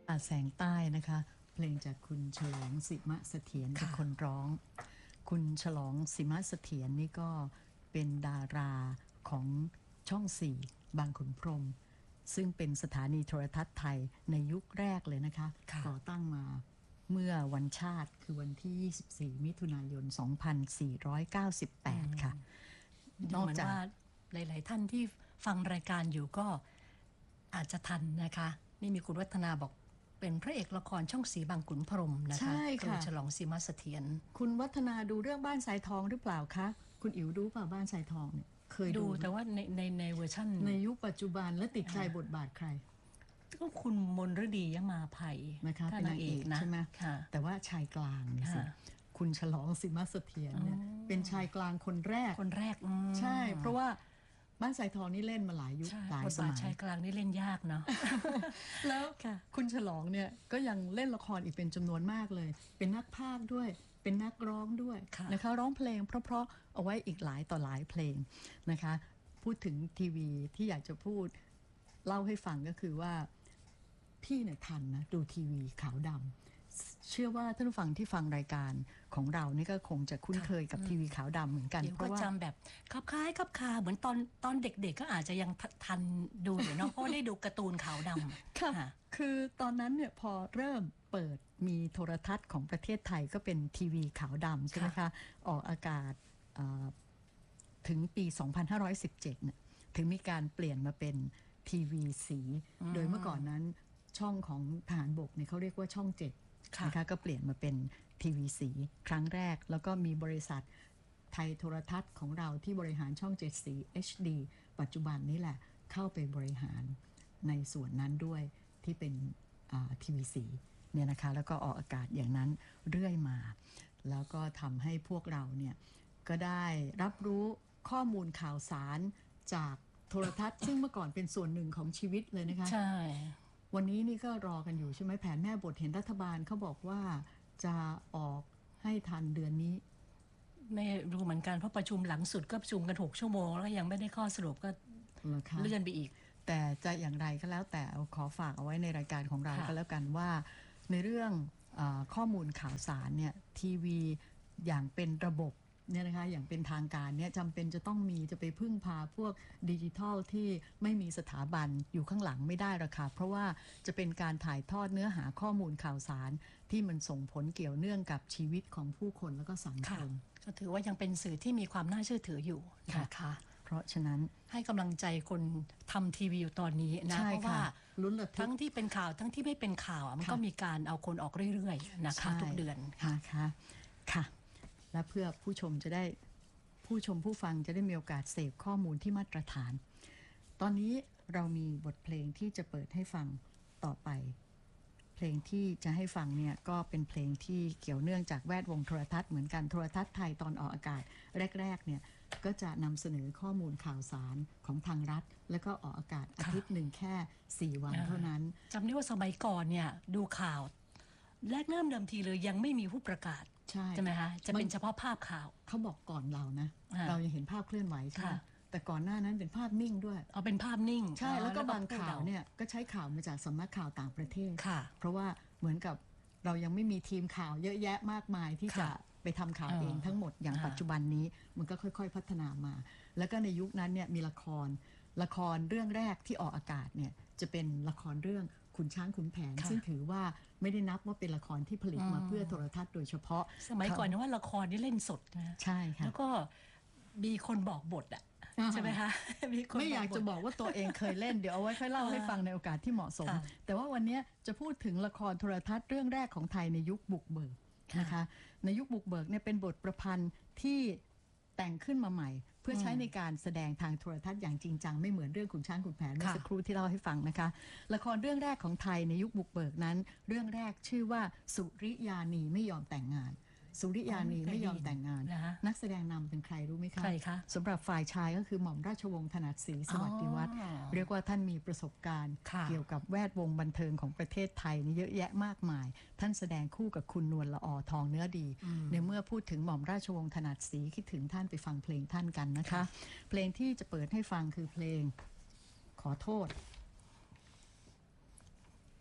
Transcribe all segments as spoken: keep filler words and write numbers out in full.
อาแสงใต้นะคะเพลงจากคุณฉลองสิมะเสถียรเป็นคนร้องคุณฉลองสิมะเสถียรนี่ก็เป็นดาราของช่องสี่บางขุนพรหมซึ่งเป็นสถานีโทรทัศน์ไทยในยุคแรกเลยนะคะก่อตั้งมาเมื่อวันชาติคือวันที่ยี่สิบสี่มิถุนายนสองพันสี่ร้อยเก้าสิบแปดค่ะนอกจากว่าหลายๆท่านที่ฟังรายการอยู่ก็อาจจะทันนะคะนี่มีคุณวัฒนาบอกเป็นพระเอกละครช่องสีบางขุนพรหมนะคะใช่ค่ะคุณฉลองสีมาเสถียรคุณวัฒนาดูเรื่องบ้านสายทองหรือเปล่าคะคุณอิ๋วดูเปล่าบ้านสายทองเนี่ยเคยดูแต่ว่าในในในเวอร์ชั่นในยุคปัจจุบันและติดใจบทบาทใครก็คุณมนฤดียมาภัยนะคะเป็นนางเอกนะใช่ไหมแต่ว่าชายกลางนี่สิคุณฉลองสิมะเสถียรเนี่ยเป็นชายกลางคนแรกคนแรกใช่เพราะว่าบ้านสายทองนี่เล่นมาหลายยุคหลายสมัยชายกลางนี่เล่นยากเนาะแล้วคุณฉลองเนี่ยก็ยังเล่นละครอีกเป็นจำนวนมากเลยเป็นนักพากย์ด้วยเป็นนักร้องด้วยนะคะร้องเพลงเพราะๆเอาไว้อีกหลายต่อหลายเพลงนะคะพูดถึงทีวีที่อยากจะพูดเล่าให้ฟังก็คือว่าพี่เนี่ยทันนะดูทีวีขาวดำเชื่อว่าท่านผู้ฟังที่ฟังรายการของเรานี่ก็คงจะคุ้นเคยกับทีวีขาวดำเหมือนกันเพราะว่าจำแบบคับคล้ายคับคาเหมือนตอนตอนเด็กๆก็อาจจะยังทันดูอยู่เนาะเพราะได้ดูการ์ตูนขาวดำค่ะคือตอนนั้นเนี่ยพอเริ่มเปิดมีโทรทัศน์ของประเทศไทยก็เป็นทีวีขาวดำใช่ไหมคะออกอากาศถึงปีสองพันห้าร้อยสิบเจ็ดเนี่ยถึงมีการเปลี่ยนมาเป็นทีวีสีโดยเมื่อก่อนนั้นช่องของทหารบกเนี่ยเขาเรียกว่าช่องเจ็ดนะคะก็เปลี่ยนมาเป็นทีวีสีครั้งแรกแล้วก็มีบริษัทไทยโทรทัศน์ของเราที่บริหารช่องเจ็ดสี เอช ดี ปัจจุบันนี้แหละเข้าไปบริหารในส่วนนั้นด้วยที่เป็นทีวีสีเนี่ยนะคะแล้วก็ออกอากาศอย่างนั้นเรื่อยมาแล้วก็ทำให้พวกเราเนี่ยก็ได้รับรู้ข้อมูลข่าวสารจากโทรทัศน์ซึ่งเมื่อก่อนเป็นส่วนหนึ่งของชีวิตเลยนะคะใช่วันนี้นี่ก็รอกันอยู่ใช่ไหมแผนแม่บทเห็นรัฐบาลเขาบอกว่าจะออกให้ทันเดือนนี้ไม่รู้เหมือนกันเพราะประชุมหลังสุดก็ประชุมกันหกชั่วโมงแล้วยังไม่ได้ข้อสรุปก็เลื่อนไปอีกแต่จะอย่างไรก็แล้วแต่ขอฝากเอาไว้ในรายการของเราก็แล้วกันว่าในเรื่องอข้อมูลข่าวสารเนี่ยทีวีอย่างเป็นระบบเนี่ยนะคะอย่างเป็นทางการเนี่ยจำเป็นจะต้องมีจะไปพึ่งพาพวกดิจิทัลที่ไม่มีสถาบันอยู่ข้างหลังไม่ได้หรอกค่ะเพราะว่าจะเป็นการถ่ายทอดเนื้อหาข้อมูลข่าวสารที่มันส่งผลเกี่ยวเนื่องกับชีวิตของผู้คนแล้วก็สังคมก็ถือว่ายังเป็นสื่อที่มีความน่าเชื่อถืออยู่นะคะเพราะฉะนั้นให้กำลังใจคนทำทีวีอยู่ตอนนี้นะเพราะว่าทั้งที่เป็นข่าวทั้งที่ไม่เป็นข่าวมันก็มีการเอาคนออกเรื่อยๆนะคะทุกเดือนค่ะค่ะและเพื่อผู้ชมจะได้ผู้ชมผู้ฟังจะได้มีโอกาสเสพข้อมูลที่มาตรฐานตอนนี้เรามีบทเพลงที่จะเปิดให้ฟังต่อไปเพลงที่จะให้ฟังเนี่ยก็เป็นเพลงที่เกี่ยวเนื่องจากแวดวงโทรทัศน์เหมือนกันโทรทัศน์ไทยตอนออกอากาศแรกๆเนี่ยก็จะนำเสนอข้อมูลข่าวสารของทางรัฐแล้วก็ออกอากาศอาทิตย์หนึ่งแค่สี่วันเท่านั้นจำได้ว่าสมัยก่อนเนี่ยดูข่าวแรกเริ่มเดิมทีเลยยังไม่มีผู้ประกาศใช่ใช่ไหมคะจะเป็นเฉพาะภาพข่าวเขาบอกก่อนเรานะเรายังเห็นภาพเคลื่อนไหวใช่ไหมแต่ก่อนหน้านั้นเป็นภาพนิ่งด้วยเอาเป็นภาพนิ่งใช่แล้วก็บางข่าวเนี่ยก็ใช้ข่าวมาจากสำนักข่าวต่างประเทศเพราะว่าเหมือนกับเรายังไม่มีทีมข่าวเยอะแยะมากมายที่จะไปทำข่าวเองทั้งหมดอย่างปัจจุบันนี้มันก็ค่อยๆพัฒนามาแล้วก็ในยุคนั้นเนี่ยมีละครละครเรื่องแรกที่ออกอากาศเนี่ยจะเป็นละครเรื่องขุนช้างขุนแผนซึ่งถือว่าไม่ได้นับว่าเป็นละครที่ผลิตมาเพื่อโทรทัศน์โดยเฉพาะสมัยก่อนนะว่าละครนี่เล่นสดนะใช่ค่ะแล้วก็มีคนบอกบทอ่ะใช่ไหมคะไม่อยากจะบอกว่าตัวเองเคยเล่นเดี๋ยวเอาไว้ค่อยเล่าให้ฟังในโอกาสที่เหมาะสมแต่ว่าวันนี้จะพูดถึงละครโทรทัศน์เรื่องแรกของไทยในยุคบุกเบิกนะคะในยุคบุกเบิกเนี่ยเป็นบทประพันธ์ที่แต่งขึ้นมาใหม่เพื่อใช้ในการแสดงทางโทรทัศน์อย่างจริงจังไม่เหมือนเรื่องขุนช้างขุนแผนเมื่อสักครู่ที่เล่าให้ฟังนะคะละครเรื่องแรกของไทยในยุคบุกเบิกนั้นเรื่องแรกชื่อว่าสุริยานีไม่ยอมแต่งงานสุริยานีไม่ยอมแต่งงานนักแสดงนำเป็นใครรู้ไหมคะใครคะสำหรับฝ่ายชายก็คือหม่อมราชวงศ์ถนัดศรีสวัสดิวัฒน์เรียกว่าท่านมีประสบการณ์เกี่ยวกับแวดวงบันเทิงของประเทศไทยนี่เยอะแยะมากมายท่านแสดงคู่กับคุณนวลละออทองเนื้อดีในเมื่อพูดถึงหม่อมราชวงศ์ถนัดศรีคิดถึงท่านไปฟังเพลงท่านกันนะคะเพลงที่จะเปิดให้ฟังคือเพลงขอโทษ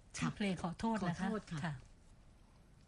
ชื่อเพลงขอโทษขอนะคะโทษค่ะค่ะ